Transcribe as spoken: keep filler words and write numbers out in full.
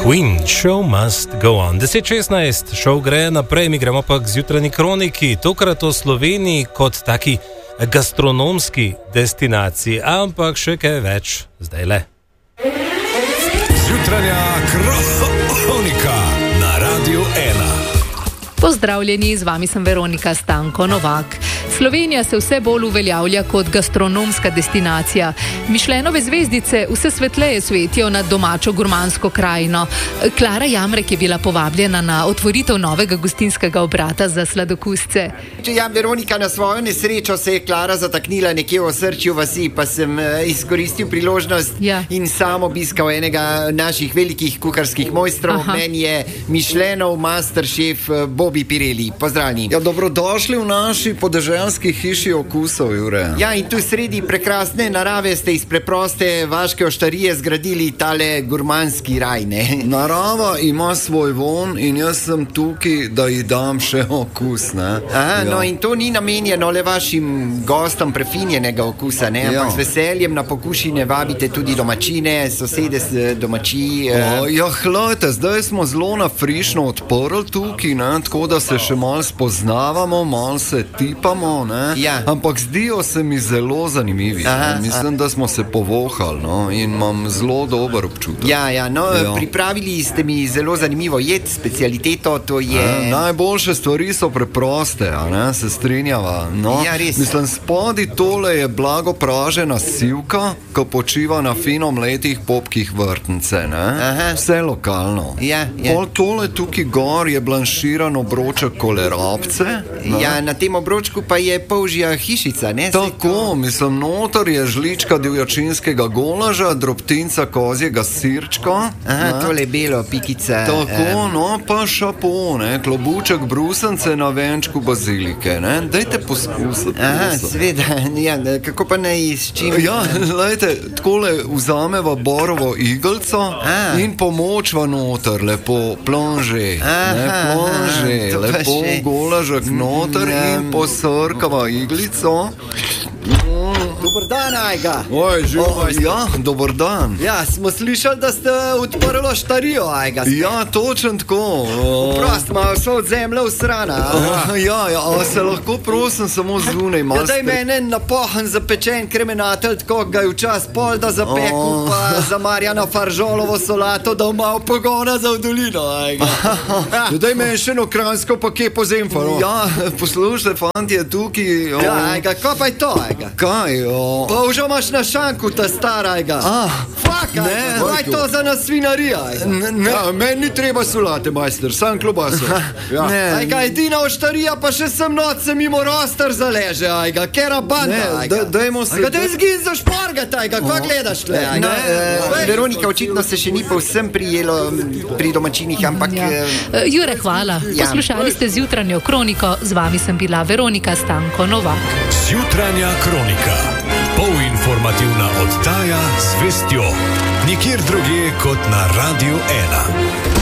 Queen, show must go on. deset šestnajst, šov gre naprej, mi gremo pa k zjutranji kroniki, tokrat o Sloveniji kot taki gastronomski destinaciji, ampak še kaj več zdaj le. Zjutranja kronika na Radiu ena. Pozdravljeni, z vami sem Veronika Stanko Novak. Slovenija se vse bolj uveljavlja kot gastronomska destinacija. Mišlenove zvezdice vse svetleje svetijo nad domačo gurmansko krajino. Klara Jamrek je bila povabljena na otvoritev novega gostinskega obrata za sladokusce. Ja, Veronika, na svojo nesrečo se je Klara zataknila nekje v osrčju vasi, pa sem uh, izkoristil priložnost ja. in sam obiskal enega naših velikih kuharskih mojstrov. Aha. Meni je Mišlenov masterchef uh, Bobby Pirelli. Pozdravljeni. Ja, dobrodošli v naši podeželski hiši okusov, Jure. Ja, in tu sredi prekrasne narave ste iz preproste vaške oštarije zgradili tale gurmanski raj, ne? Narava ima svoj von in jaz sem tukaj, da ji dam še okus, ne? Aha, ja. no in to ni namenjeno le vašim gostom prefinjenega okusa, ne? Ampak Ja. z veseljem na pokušine vabite tudi domačine, sosede s domači. O, ja, hlejte, zdaj smo zelo na frišno odprli tukaj, ne? Tako da se še malo spoznavamo, malo se tipamo, ne? Ja. Ampak zdijo se mi zelo zanimivi. Aha, ne? Mislim, da smo se povohali, no? In imam zelo dober občutek. Ja, ja, no, Ja. pripravili ste mi zelo zanimivo jed, specialiteto, to je... E, najboljše stvari so preproste, a ne, se strinjava. No, Ja, res. mislim, spodi tole je blago pražena sivka, ko počiva na fino mletih popkih vrtnice, ne? Aha. Vse lokalno. Ja, ja. Pol tole tukaj gor je blanširan obroček kolerabce. ne? Ja, na tem obročku pa je polžja hišica, ne? Tako, mislim, notor je žlička divjačinskega golaža, drobtinca kozjega sirčka. Aha, ne? tole belo, pikica. Tako, em, no, pa šapo, ne, klobuček brusence na venčku bazilike, ne, dajte poskusiti. Aha, prosim. seveda, ja, kako pa naj s čim? Ja, lejte, takole vzameva borovo igelco A. in pomočva noter, lepo plonže, ne, Aha, plonže, aha, to pa lepo še. golažek noter in Mm. posrkava iglico. Dobar dan, Ajga. Oj, živo, ja, dober dan. Ja, smo slišali, da ste odprli štarijo, Ajga. Ja, točen tako. Prost, ima vse od zemlje v srana. Ah, ja, ja, a se lahko prosim samo zunaj malo. Ja, daj stre- mene napohen zapečen kremenatelj, tako ga je včas pol da zapekel, Oh. pa za Marjana Faržolovo solato, da ima pogona za v dolino, Ajga. Ja, daj meni še eno kranjsko pa kje po zemfalo. Ja, poslušajte, fantje, tukaj... O, Ja, Ajga, kaj pa je to, Ajga? Kaj, o... Pa už imaš na šanku ta stara, Ajga. Ah, Fak, ne, Ajga, kaj je to za nas svinarija, Ajga? ne, ne. Ja, meni ni treba solate, majster, sam klobaso. Ja. Ne, Ajga, edina oštarija, pa še sem noč se mimo roster zaleže, Ajga, kera banda, Ne, Ajga. da- dajmo se- Ajga, daj zgin za špargat, Ajga, kaj gledaš tle, Ajga? Ne, Eh, Veronika, očitno se še ni povsem prijelo m, pri domačinih, ampak... Ja. eh, E, Jure, hvala. Ja. Poslušali ste zjutranjo kroniko, z vami sem bila Veronika Stanko Novak. Zjutranja kronika. Polinformativna oddaja z vestjo. Nikjer drugje kot na Radiu ena.